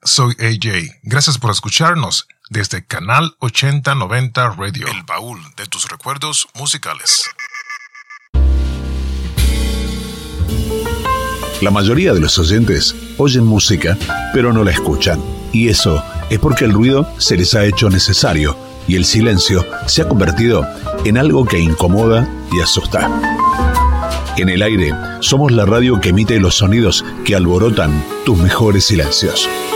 soy AJ. Gracias por escucharnos desde Canal 8090 Radio, el baúl de tus recuerdos musicales. La mayoría de los oyentes oyen música, pero no la escuchan. Y eso es porque el ruido se les ha hecho necesario y el silencio se ha convertido en algo que incomoda y asusta. En el aire, somos la radio que emite los sonidos que alborotan tus mejores silencios.